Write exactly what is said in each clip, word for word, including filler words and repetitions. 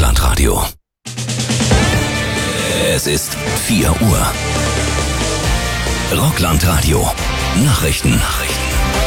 Rockland Radio. Es ist vier Uhr. Rockland Radio. Nachrichten. Nachrichten.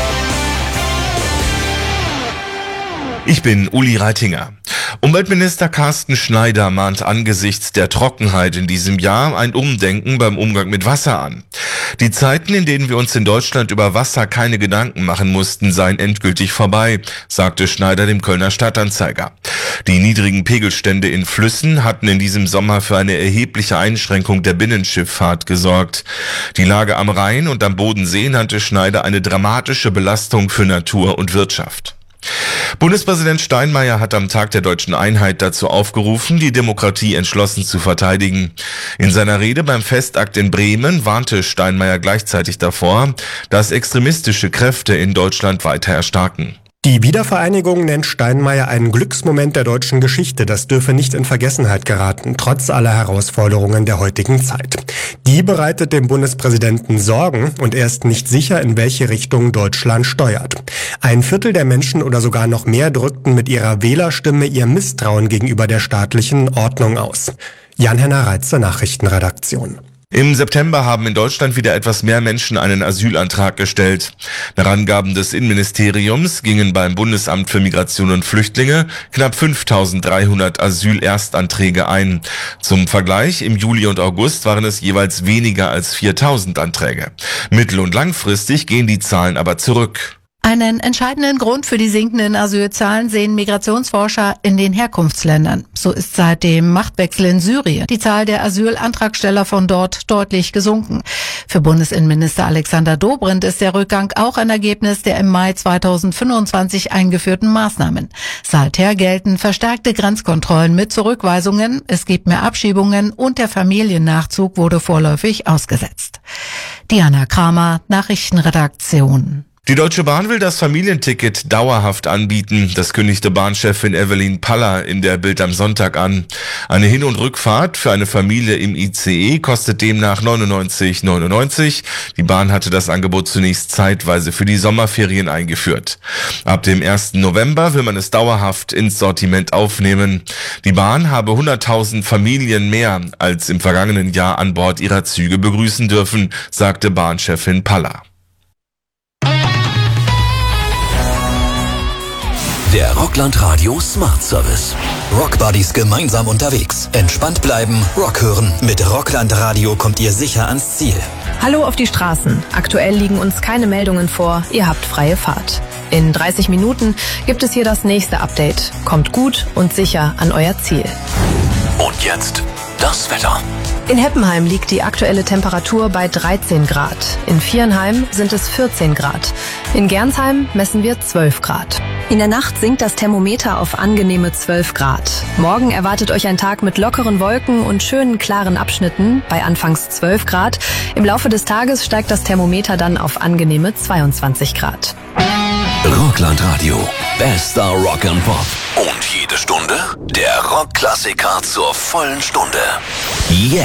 Ich bin Uli Reitinger. Umweltminister Carsten Schneider mahnt angesichts der Trockenheit in diesem Jahr ein Umdenken beim Umgang mit Wasser an. Die Zeiten, in denen wir uns in Deutschland über Wasser keine Gedanken machen mussten, seien endgültig vorbei, sagte Schneider dem Kölner Stadtanzeiger. Die niedrigen Pegelstände in Flüssen hatten in diesem Sommer für eine erhebliche Einschränkung der Binnenschifffahrt gesorgt. Die Lage am Rhein und am Bodensee nannte Schneider eine dramatische Belastung für Natur und Wirtschaft. Bundespräsident Steinmeier hat am Tag der Deutschen Einheit dazu aufgerufen, die Demokratie entschlossen zu verteidigen. In seiner Rede beim Festakt in Bremen warnte Steinmeier gleichzeitig davor, dass extremistische Kräfte in Deutschland weiter erstarken. Die Wiedervereinigung nennt Steinmeier einen Glücksmoment der deutschen Geschichte. Das dürfe nicht in Vergessenheit geraten, trotz aller Herausforderungen der heutigen Zeit. Die bereitet dem Bundespräsidenten Sorgen und er ist nicht sicher, in welche Richtung Deutschland steuert. Ein Viertel der Menschen oder sogar noch mehr drückten mit ihrer Wählerstimme ihr Misstrauen gegenüber der staatlichen Ordnung aus. Jan-Henner Reitze, Nachrichtenredaktion. Im September haben in Deutschland wieder etwas mehr Menschen einen Asylantrag gestellt. Nach Angaben des Innenministeriums gingen beim Bundesamt für Migration und Flüchtlinge knapp fünftausenddreihundert Asylerstanträge ein. Zum Vergleich, im Juli und August waren es jeweils weniger als viertausend Anträge. Mittel- und langfristig gehen die Zahlen aber zurück. Einen entscheidenden Grund für die sinkenden Asylzahlen sehen Migrationsforscher in den Herkunftsländern. So ist seit dem Machtwechsel in Syrien die Zahl der Asylantragsteller von dort deutlich gesunken. Für Bundesinnenminister Alexander Dobrindt ist der Rückgang auch ein Ergebnis der im Mai zweitausendfünfundzwanzig eingeführten Maßnahmen. Seither gelten verstärkte Grenzkontrollen mit Zurückweisungen, es gibt mehr Abschiebungen und der Familiennachzug wurde vorläufig ausgesetzt. Diana Kramer, Nachrichtenredaktion. Die Deutsche Bahn will das Familienticket dauerhaft anbieten. Das kündigte Bahnchefin Evelyn Paller in der Bild am Sonntag an. Eine Hin- und Rückfahrt für eine Familie im I C E kostet demnach neunundneunzig neunundneunzig. Die Bahn hatte das Angebot zunächst zeitweise für die Sommerferien eingeführt. Ab dem ersten November will man es dauerhaft ins Sortiment aufnehmen. Die Bahn habe hunderttausend Familien mehr als im vergangenen Jahr an Bord ihrer Züge begrüßen dürfen, sagte Bahnchefin Paller. Der Rockland Radio Smart Service. Rockbuddies gemeinsam unterwegs. Entspannt bleiben, Rock hören. Mit Rockland Radio kommt ihr sicher ans Ziel. Hallo auf die Straßen. Aktuell liegen uns keine Meldungen vor. Ihr habt freie Fahrt. In dreißig Minuten gibt es hier das nächste Update. Kommt gut und sicher an euer Ziel. Und jetzt das Wetter. In Heppenheim liegt die aktuelle Temperatur bei dreizehn Grad. In Viernheim sind es vierzehn Grad. In Gernsheim messen wir zwölf Grad. In der Nacht sinkt das Thermometer auf angenehme zwölf Grad. Morgen erwartet euch ein Tag mit lockeren Wolken und schönen klaren Abschnitten bei anfangs zwölf Grad. Im Laufe des Tages steigt das Thermometer dann auf angenehme zweiundzwanzig Grad. Rockland Radio. Bester Rock and Pop. Und jede Stunde der Rockklassiker zur vollen Stunde. Yeah.